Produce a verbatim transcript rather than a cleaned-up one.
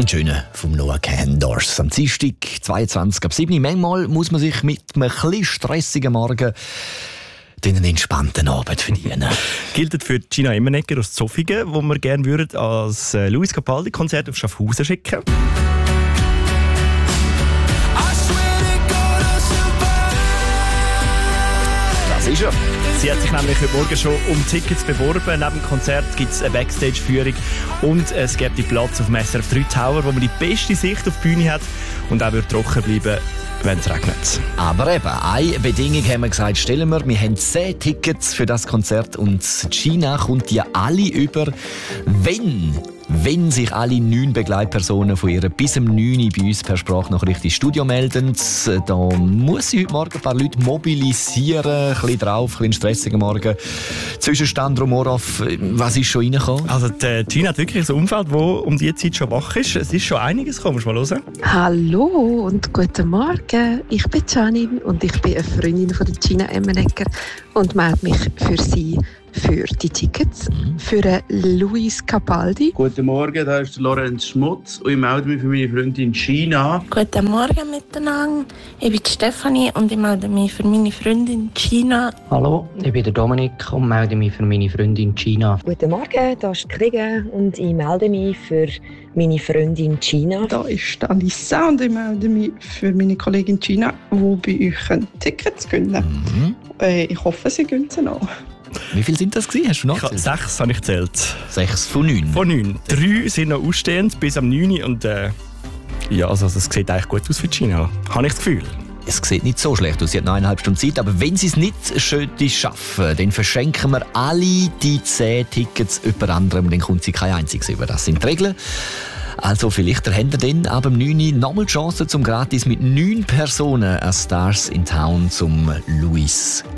Ein schöner vom Noah Kahan-Dors. Am Dienstag, zweiundzwanzig ab sieben Uhr. Manchmal muss man sich mit einem etwas stressigen Morgen einen entspannten Abend verdienen. Gilt für Gina Emmenegger aus Zofingen, wo wir gerne würden als Luis Capaldi-Konzert auf Schaffhausen schicken. Das ist er. Sie hat sich nämlich heute Morgen schon um Tickets beworben. Neben dem Konzert gibt es eine Backstage-Führung und es gibt den Platz auf dem S R F drei Tower, wo man die beste Sicht auf die Bühne hat und auch wird trocken bleiben, wenn es regnet. Aber eben, eine Bedingung haben wir gesagt, stellen wir, wir haben zehn Tickets für das Konzert und Gina kommt ja alle über, wenn, wenn sich alle neun Begleitpersonen von ihr bis um neun Uhr bei uns per Sprachnachricht ins Studio melden. Da muss sie heute Morgen ein paar Leute mobilisieren, ein bisschen drauf, ein bisschen stressiger Morgen. Zwischenstand Rumorov, was ist schon reingekommen? Also die Gina hat wirklich ein Umfeld, das um diese Zeit schon wach ist. Es ist schon einiges gekommen, musst du mal hören. Hallo und guten Morgen. Ich bin Janine und ich bin eine Freundin von der Gina Emmenegger und melde mich für sie für die Tickets für Luis Capaldi. Guten Morgen, da ist Lorenz Schmutz und ich melde mich für meine Freundin Gina. Guten Morgen miteinander, ich bin Stefanie und ich melde mich für meine Freundin Gina. Hallo, ich bin der Dominik und melde mich für meine Freundin Gina. Guten Morgen, da ist Kriege und ich melde mich für meine Freundin Gina. Da ist Alissa und ich melde mich für meine Kollegin Gina, die bei euch Tickets gewinnen. Mhm. Äh, ich hoffe, sie gewinnen sie noch. Wie viele sind das gewesen? Hast du noch gezählt? Sechs habe ich gezählt. Sechs von neun? Von neun. Drei sind noch ausstehend bis am neun Uhr und äh, ja, also es sieht eigentlich gut aus für Gina. Habe ich das Gefühl. Es sieht nicht so schlecht aus, sie hat noch eineinhalb Stunden Zeit, aber wenn sie es nicht schön schaffen, dann verschenken wir alle die zehn Tickets jemand anderem und dann kommt sie kein einziges über. Das sind die Regeln. Also vielleicht habt ihr dann ab dem neun Uhr nochmal die Chance, zum gratis mit neun Personen an Stars in Town zum Luis